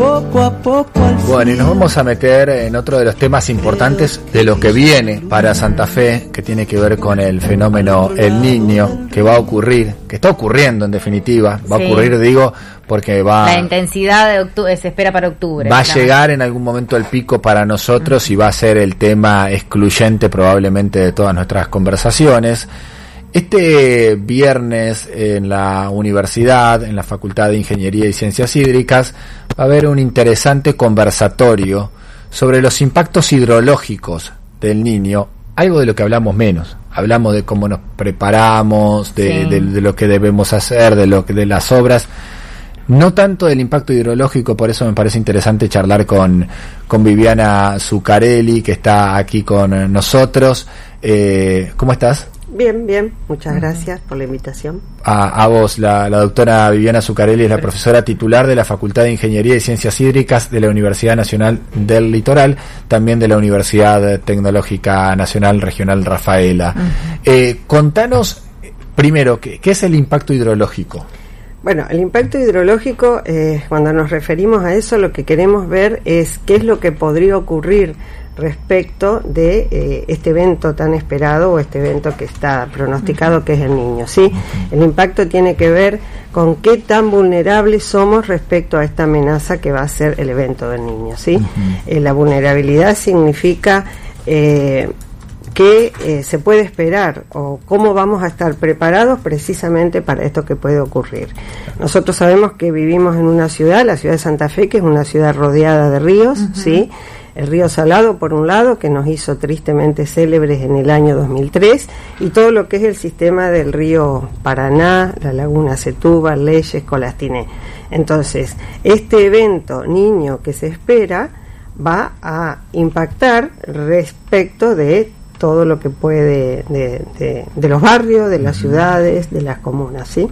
poco a poco al fin. Bueno, y nos vamos a meter en otro de los temas importantes de lo que viene para Santa Fe, que tiene que ver con el fenómeno El Niño, que va a ocurrir, que está ocurriendo en definitiva, va a ocurrir, digo, porque la intensidad de octubre se espera para octubre. Va a llegar en algún momento el pico para nosotros y va a ser el tema excluyente probablemente de todas nuestras conversaciones. Este viernes en la universidad, en la Facultad de Ingeniería y Ciencias Hídricas, va a haber un interesante conversatorio sobre los impactos hidrológicos del Niño, algo de lo que hablamos menos. Hablamos de cómo nos preparamos, de lo que debemos hacer, de las obras, no tanto del impacto hidrológico. Por eso me parece interesante charlar con Viviana Zuccarelli, que está aquí con nosotros. ¿Cómo estás? Bien, muchas gracias por la invitación. A vos, la doctora Viviana Zuccarelli es la profesora titular de la Facultad de Ingeniería y Ciencias Hídricas de la Universidad Nacional del Litoral, también de la Universidad Tecnológica Nacional Regional Rafaela. Contanos primero, ¿qué es el impacto hidrológico? Bueno, el impacto hidrológico, cuando nos referimos a eso, lo que queremos ver es qué es lo que podría ocurrir respecto de este evento tan esperado o este evento que está pronosticado, que es el Niño, ¿sí? El impacto tiene que ver con qué tan vulnerables somos respecto a esta amenaza que va a ser el evento del Niño, ¿sí? La vulnerabilidad significa qué se puede esperar o cómo vamos a estar preparados precisamente para esto que puede ocurrir. Nosotros sabemos que vivimos en una ciudad, la ciudad de Santa Fe, que es una ciudad rodeada de ríos, ¿sí? El río Salado, por un lado, que nos hizo tristemente célebres en el año 2003, y todo lo que es el sistema del río Paraná, la laguna Setúbal, Leyes, Colastiné. Entonces, este evento Niño que se espera va a impactar respecto de todo lo que puede de los barrios, de las ciudades, de las comunas, ¿sí?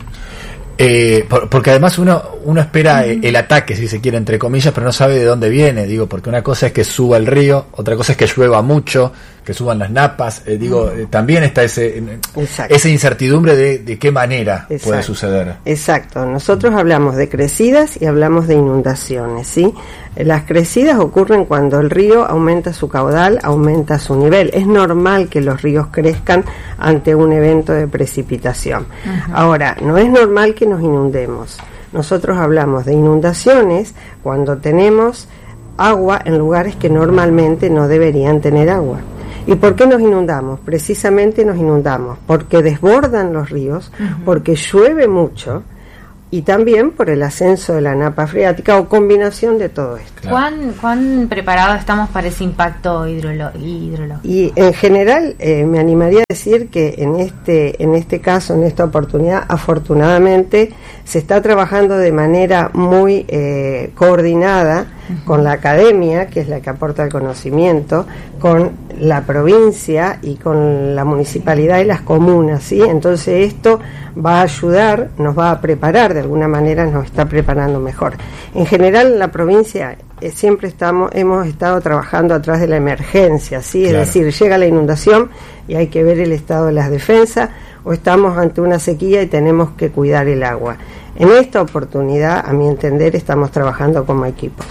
Porque además uno espera el ataque, si se quiere, entre comillas, pero no sabe de dónde viene, digo, porque una cosa es que suba el río, otra cosa es que llueva mucho, que suban las napas, también está esa incertidumbre de qué manera puede suceder. Exacto, nosotros hablamos de crecidas y hablamos de inundaciones, ¿sí? Las crecidas ocurren cuando el río aumenta su caudal, aumenta su nivel. Es normal que los ríos crezcan ante un evento de precipitación. Ahora, no es normal que nos inundemos. Nosotros hablamos de inundaciones cuando tenemos agua en lugares que normalmente no deberían tener agua. ¿Y por qué nos inundamos? Precisamente nos inundamos porque desbordan los ríos, porque llueve mucho, y también por el ascenso de la napa freática o combinación de todo esto. Claro. ¿Cuán preparados estamos para ese impacto hidrológico? Y en general me animaría a decir que en este caso, en esta oportunidad, afortunadamente se está trabajando de manera muy coordinada con la academia, que es la que aporta el conocimiento, con la provincia y con la municipalidad y las comunas, ¿sí? Entonces esto va a ayudar, nos va a preparar, de alguna manera nos está preparando mejor. En general en la provincia siempre hemos estado trabajando atrás de la emergencia, ¿sí? Claro. Es decir, llega la inundación y hay que ver el estado de las defensas, o estamos ante una sequía y tenemos que cuidar el agua. En esta oportunidad, a mi entender, estamos trabajando como equipos.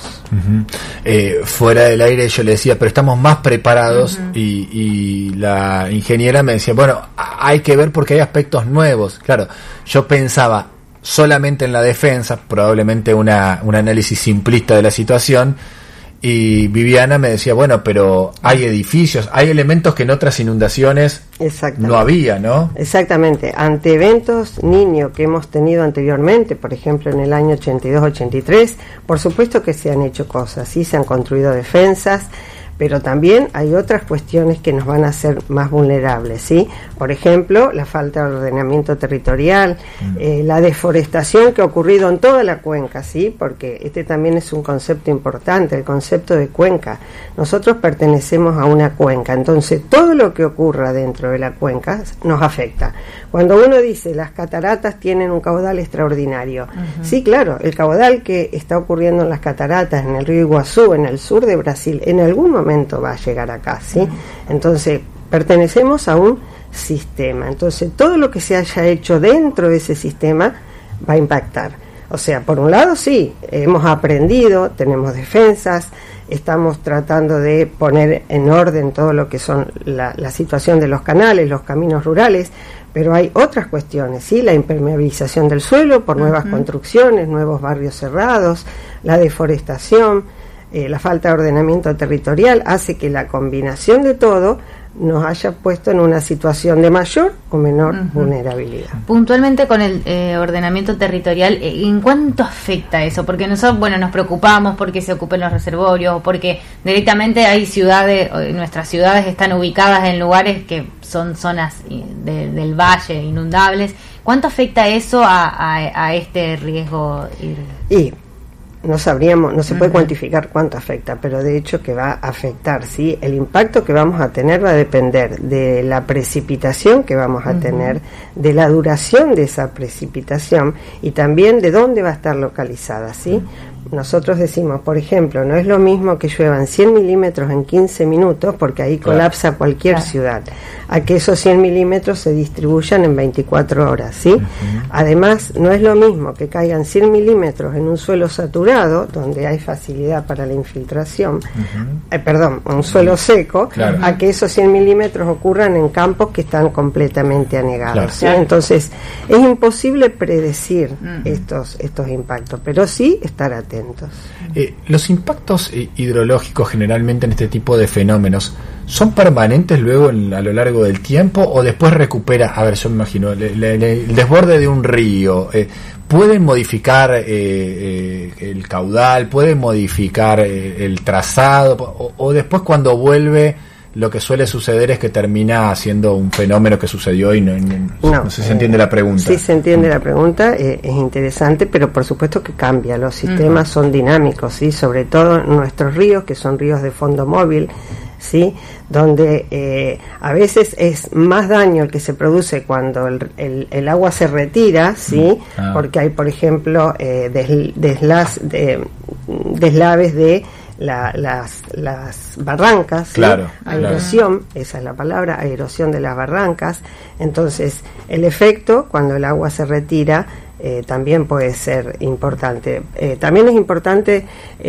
Fuera del aire yo le decía, pero estamos más preparados, y la ingeniera me decía, bueno, hay que ver porque hay aspectos nuevos. Claro, yo pensaba solamente en la defensa, probablemente un análisis simplista de la situación, y Viviana me decía, bueno, pero hay edificios, hay elementos que en otras inundaciones no había, ¿no? Exactamente. Ante eventos Niño que hemos tenido anteriormente, por ejemplo en el año 82-83, por supuesto que se han hecho cosas, sí, se han construido defensas, pero también hay otras cuestiones que nos van a hacer más vulnerables, ¿sí? Por ejemplo, la falta de ordenamiento territorial, la deforestación que ha ocurrido en toda la cuenca, ¿sí? Porque este también es un concepto importante, el concepto de cuenca. Nosotros pertenecemos a una cuenca, entonces todo lo que ocurra dentro de la cuenca nos afecta. Cuando uno dice las cataratas tienen un caudal extraordinario, sí, claro, el caudal que está ocurriendo en las cataratas, en el río Iguazú, en el sur de Brasil, en algún momento va a llegar acá, ¿sí? Entonces, pertenecemos a un sistema. Entonces, todo lo que se haya hecho dentro de ese sistema va a impactar. O sea, por un lado sí, hemos aprendido, tenemos defensas, estamos tratando de poner en orden todo lo que son la situación de los canales, los caminos rurales, pero hay otras cuestiones, ¿sí? La impermeabilización del suelo por nuevas construcciones, nuevos barrios cerrados, la deforestación, la falta de ordenamiento territorial hace que la combinación de todo nos haya puesto en una situación de mayor o menor vulnerabilidad. Puntualmente con el ordenamiento territorial, ¿en cuánto afecta eso? Porque nosotros, bueno, nos preocupamos porque se ocupen los reservorios, o porque directamente hay ciudades, nuestras ciudades están ubicadas en lugares que son zonas del valle, inundables. ¿Cuánto afecta eso a este riesgo hídrico? No sabríamos, no se puede cuantificar cuánto afecta, pero de hecho que va a afectar, ¿sí? El impacto que vamos a tener va a depender de la precipitación que vamos a tener, de la duración de esa precipitación y también de dónde va a estar localizada, ¿sí? Nosotros decimos, por ejemplo, no es lo mismo que lluevan 100 milímetros en 15 minutos, porque ahí colapsa cualquier ciudad, a que esos 100 milímetros se distribuyan en 24 horas, ¿sí? Además, no es lo mismo que caigan 100 milímetros en un suelo saturado, donde hay facilidad para la infiltración, un suelo seco, a que esos 100 milímetros ocurran en campos que están completamente anegados, ¿sí? Entonces, es imposible predecir estos impactos, pero sí estar atentos. Los impactos hidrológicos generalmente en este tipo de fenómenos son permanentes luego a lo largo del tiempo, o después recupera, a ver, yo me imagino el desborde de un río, pueden modificar el caudal, pueden modificar el trazado, o después cuando vuelve lo que suele suceder es que termina siendo un fenómeno que sucedió y no sé si se entiende la pregunta. Sí, se entiende la pregunta, es interesante, pero por supuesto que cambia, los sistemas son dinámicos, ¿sí? Sobre todo nuestros ríos, que son ríos de fondo móvil, ¿sí? Donde a veces es más daño el que se produce cuando el agua se retira, ¿sí? Porque hay, por ejemplo, deslaves de las barrancas, ¿sí? Erosión, esa es la palabra, erosión de las barrancas. Entonces, el efecto cuando el agua se retira también puede ser importante. También es importante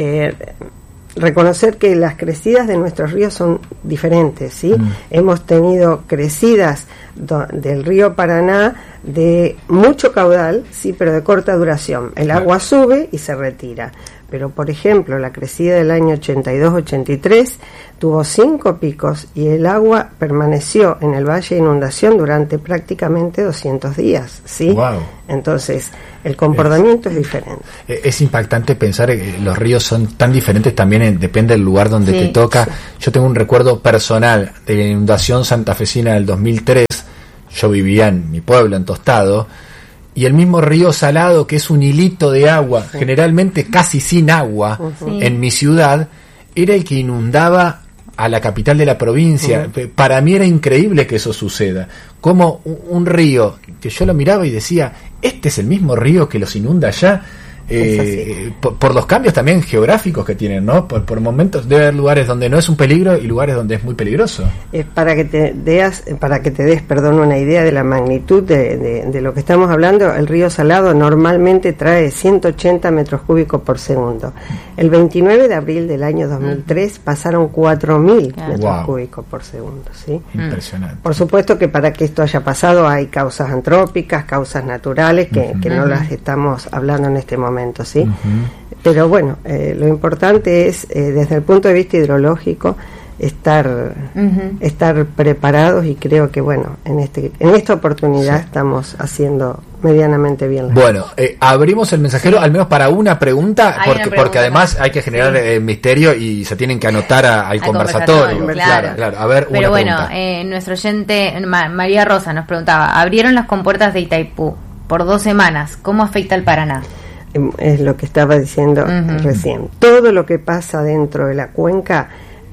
reconocer que las crecidas de nuestros ríos son diferentes, ¿sí? Hemos tenido crecidas del río Paraná de mucho caudal, sí, pero de corta duración. El agua sube y se retira. Pero, por ejemplo, la crecida del año 82-83 tuvo 5 picos y el agua permaneció en el valle de inundación durante prácticamente 200 días, ¿sí? Wow. Entonces, el comportamiento es diferente. Es impactante pensar que los ríos son tan diferentes también, depende del lugar donde te toca. Sí. Yo tengo un recuerdo personal de la inundación santafesina del 2003. Yo vivía en mi pueblo, en Tostado, y el mismo río Salado, que es un hilito de agua, generalmente casi sin agua, en mi ciudad, era el que inundaba a la capital de la provincia. Para mí era increíble que eso suceda. Como un río que yo lo miraba y decía, este es el mismo río que los inunda allá. Por los cambios también geográficos que tienen, ¿no? Por momentos debe haber lugares donde no es un peligro y lugares donde es muy peligroso. Para que te des, una idea de la magnitud de lo que estamos hablando, el río Salado normalmente trae 180 metros cúbicos por segundo. El 29 de abril del año 2003 pasaron 4.000 metros cúbicos por segundo, ¿sí? Impresionante. Por supuesto que para que esto haya pasado hay causas antrópicas, causas naturales que no las estamos hablando en este momento, ¿sí? Pero bueno, lo importante es desde el punto de vista hidrológico estar preparados, y creo que bueno, en esta oportunidad estamos haciendo medianamente bien. Bueno, abrimos el mensajero al menos para una pregunta, porque además hay que generar misterio y se tienen que anotar al conversatorio. Claro. A ver, pero bueno, nuestro oyente María Rosa nos preguntaba, abrieron las compuertas de Itaipú por 2 semanas, ¿cómo afecta el Paraná? Es lo que estaba diciendo recién. Todo lo que pasa dentro de la cuenca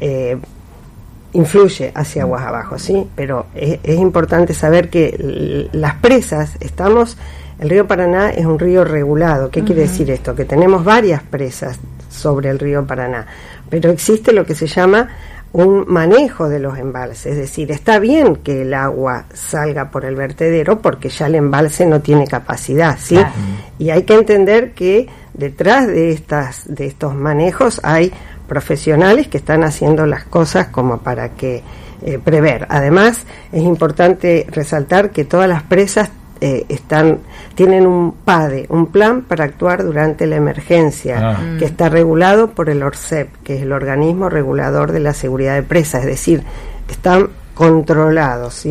influye hacia aguas abajo, ¿sí? Pero es importante saber que las presas, el río Paraná es un río regulado. ¿Qué quiere decir esto? Que tenemos varias presas sobre el río Paraná, pero existe lo que se llama un manejo de los embalses, es decir, está bien que el agua salga por el vertedero porque ya el embalse no tiene capacidad, ¿sí? Claro. Y hay que entender que detrás de estos manejos hay profesionales que están haciendo las cosas como para que prever. Además, es importante resaltar que todas las presas tienen un PADE, un plan para actuar durante la emergencia, que está regulado por el ORSEP, que es el organismo regulador de la seguridad de presas, es decir, están controlados, ¿sí?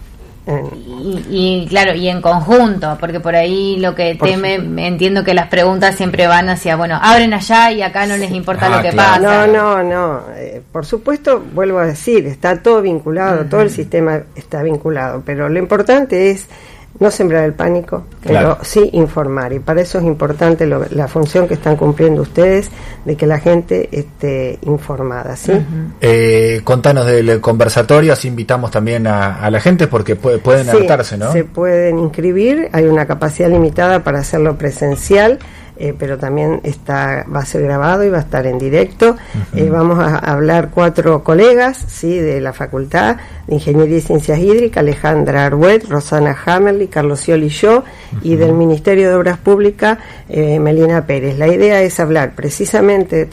Y claro, y en conjunto, porque por ahí lo que entiendo que las preguntas siempre van hacia, bueno, abren allá y acá no les importa lo que pasa. No, por supuesto, vuelvo a decir, está todo vinculado, todo el sistema está vinculado, pero lo importante es no sembrar el pánico, pero sí informar, y para eso es importante la función que están cumpliendo ustedes, de que la gente esté informada, ¿sí? Contanos del conversatorio, así invitamos también a la gente, porque pueden anotarse, ¿no? Se pueden inscribir, hay una capacidad limitada para hacerlo presencial, pero también va a ser grabado y va a estar en directo. Vamos a hablar 4 colegas, ¿sí?, de la Facultad de Ingeniería y Ciencias Hídricas, Alejandra Arbuet, Rosana Hammerly, Carlos Scioli y yo, y del Ministerio de Obras Públicas, Melina Pérez. La idea es hablar precisamente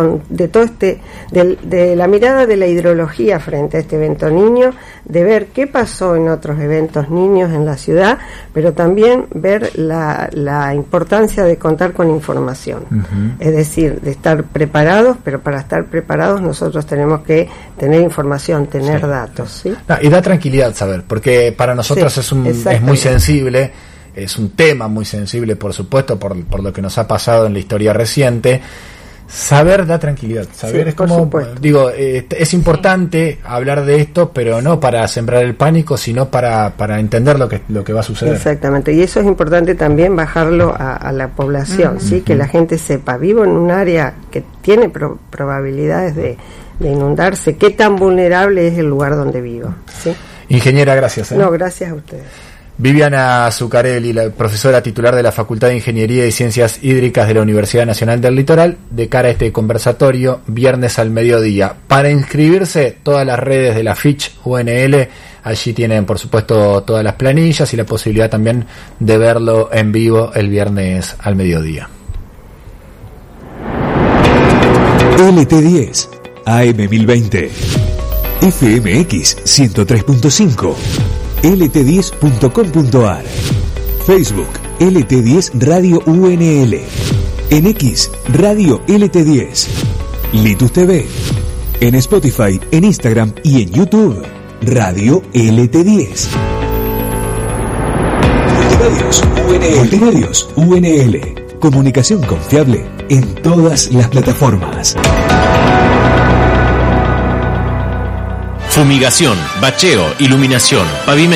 de la mirada de la hidrología frente a este evento niño, de ver qué pasó en otros eventos niños en la ciudad, pero también ver la importancia de contar con información, es decir, de estar preparados, pero para estar preparados nosotros tenemos que tener información, tener datos, ¿sí? Y da tranquilidad saber, porque para nosotros es muy sensible, es un tema muy sensible, por supuesto, por lo que nos ha pasado en la historia reciente. Saber da tranquilidad, saber es como, digo, es importante hablar de esto, pero no para sembrar el pánico, sino para entender lo que va a suceder. Exactamente, y eso es importante también bajarlo a la población, ¿sí? Que la gente sepa, vivo en un área que tiene probabilidades de inundarse, qué tan vulnerable es el lugar donde vivo, ¿sí? Ingeniera, gracias. No, gracias a ustedes. Viviana Zuccarelli, la profesora titular de la Facultad de Ingeniería y Ciencias Hídricas de la Universidad Nacional del Litoral, de cara a este conversatorio, viernes al mediodía. Para inscribirse, todas las redes de la FICH UNL, allí tienen, por supuesto, todas las planillas y la posibilidad también de verlo en vivo el viernes al mediodía. LT10, AM1020, FMX 103.5. lt10.com.ar, Facebook LT10 Radio UNL, en X Radio LT10, Litus TV, en Spotify, en Instagram y en YouTube Radio LT10. Multimedios UNL, comunicación confiable en todas las plataformas. Fumigación, bacheo, iluminación, pavimento.